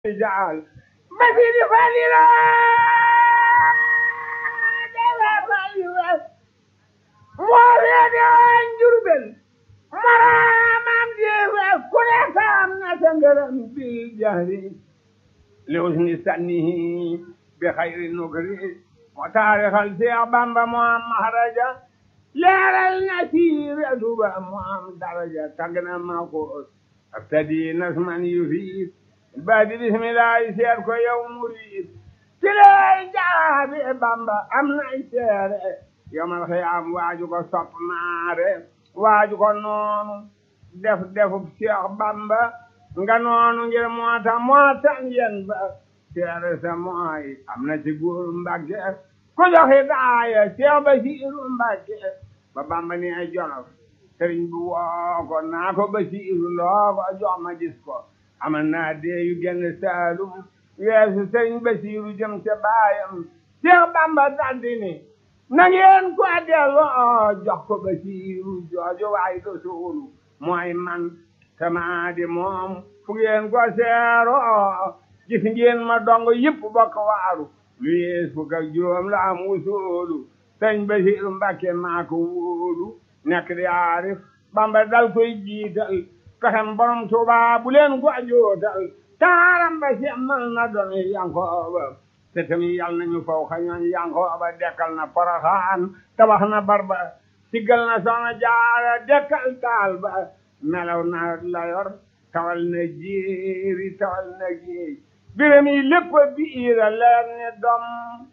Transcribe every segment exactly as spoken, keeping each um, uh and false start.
جعل مسجد فليلا مولانا عن جربل مرام جيف كل سامنا تنقرم بالجهر لحسن سنه بخير النكر وتاريخ الشيخ بامبا مام مهرجا لير النسير أدوبا مام درجة تقنا مقوس ابتدي نسما يفيد بعد بسم الله يسيرك يوم مريد كلا جابي بامبا أمنا يسير يوم الخيام واجوك صف نار واجوك نون def defub Cheikh Bamba nga noonu ngir moota mootan yen ba seere sa mooy am na ci góor Mbàkke ku joxe daaya Cheikh Basiiru Mbàkke ba Bamba ni ay Jolof sëriñ bu woo ko naa ko Basiiru loo ko jox ma gis ko amal naa dee yu genn Saalum weesu sëriñ Basiiru jëm ca baayam Cheikh Bamba daldi ni na ngeen ko delloo jox ko Basiiru jooju waay do suulu mooy man sama di moom fu ngeen ko seero gis ngeen ma dong yëpp bokk waaru lu yees fukk ak juróom la am wusoolu sëñ Basiiru Mbàkke maa ko wóolu nekk di aarif Bamba dal koy jiital pexem borom Tuuba bu leen ko jootal taaram ba semmal na doon Yankooba te tamit yal nañu faw xañoon Yankooba dekkal na Poroxaan tabax na Barba siggal na Soxna Jaara dekkal taal ba melaw na la yor tawal na jéeri tawal na géej biram yi lépp biira leer ne dom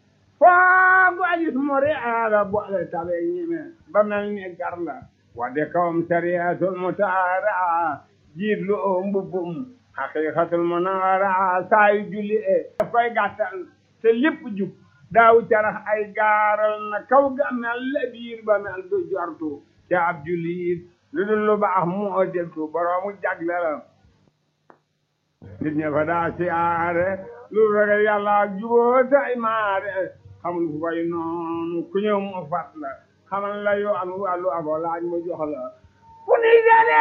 foogu ajis mu reera boole tabe ñime ba mel ni gar la wadde kawam sariyatul mutaara jiit lu oo mbubbum haqiqatul munawara saayu julli e fay gàttal te lépp jub daaw carax ay gaaral na kaw ga mel la biir ba mel du jortu te ab jullit lu dul lu baax moo deltu boroomu jagle la nit ña fa daa siyaare lu ragal yàlla ak juboo tay maare xamul fu koy noonu ku ñëw mu fat la xamal la yoo am wàllu abo laaj mu jox la fu ni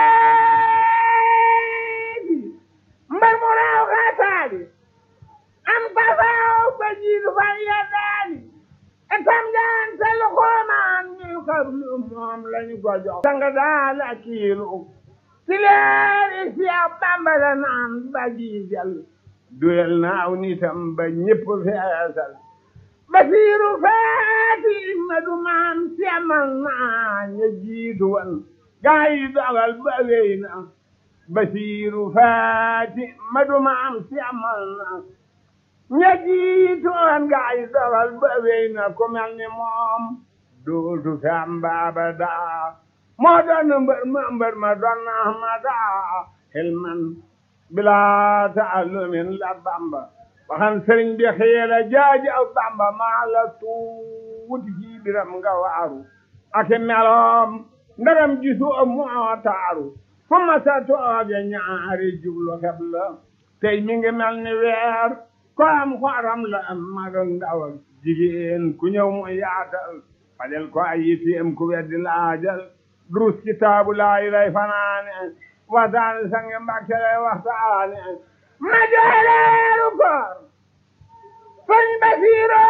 jaleegi mbar mu raaw xaataali am pasaaw ba jiitu fa yeddaani etam jaan te lu xoomaan ñu xablu moom lañu ko jox sanga daal a kiilu si leeri Cheikh Bamba la naan ba jiijal duyal naaw nitam ba ñépp feesal Basiiru faati ma du maan semal naa ña jiitu wan gaa yi dogal ba wéy na Basiiru faati ma du maan semal naa ña jiitu wan gaa yi dogal ba wéy na ku mel ni moom dootu fi am baaba daa moo doon mbër ma mbër ma doon Ahmada xilman bilaa taallumin la Bamba waxan sëriñ bi xiila jaaji aw Bamba maa la tuuti ci biram nga waaru ak meloom ndaram gisu moo taaru fu ma sa tooge ñaari jublu xeb la tey mi ngi mel ni weer ko am xoram la am mag ak ndaw ak jigéen ku ñëw mu yaatal fajal ko ay yitteem ku weddi laajal durus kitaabu laa lay fanaane waxtaane sange Mbàkke lay waxtaane ma jooleeru koor sëñ Basiiru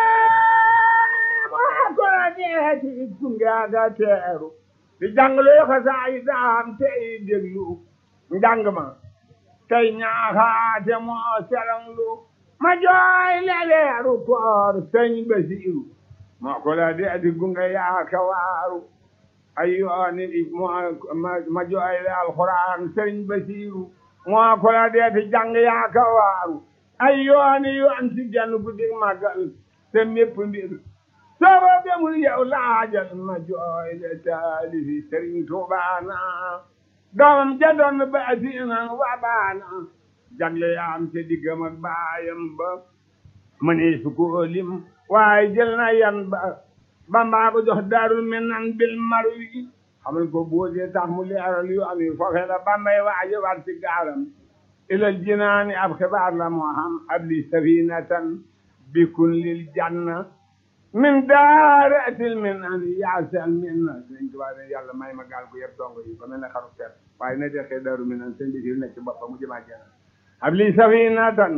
moo ko la deeti gungeega teeru di jànglu xasaay daam tey déglu njàng ma tey ñaaxaate moo selanglu ma jooy leeru koor sëñ Basiiru moo ko la deeti gungeega waaru ay yooni ma jooy le alxuraan sëriñ Basiiru moo ko la deeti jàng yaa ka waaru ay yooni yoon ci genn guddi màggal te mépp mbir soobo demul yow laajal ma jooy le taalifi sëriñ Tuubaana doomam ja doon baasiinan wa baana jagle yaam te diggam ak baayam ba mënee su ko lim waaye jël na yan ba Bamba ko jox Daarul Minan bil marwi xamal ko boojee tax mu leeral yu am yi foofee la Bambay waaje war ci gaaram ilal jinaani ab xibaar la moo xam ab li safinatan bikun lil janna min daaratil minan yaasal minna sëñ Tuubaa ne yàlla may ma gaal gu yëpp dongo yi ba mel ne xaru ter waaye na dexee Daarul Minan sëñ bi si nekk ci boppam mu jëmaa jenn ab li safinatan